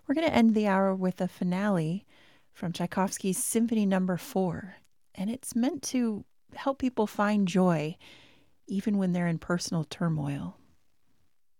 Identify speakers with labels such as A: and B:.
A: We're going to end the hour with a finale from Tchaikovsky's Symphony Number 4, and it's meant to help people find joy even when they're in personal turmoil.